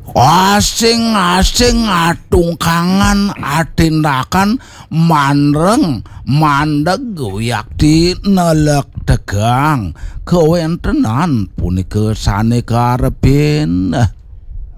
asing-asing atungkangan atindakan mandreng mandeg yakti nelek tegang kewentenan punika sane karepin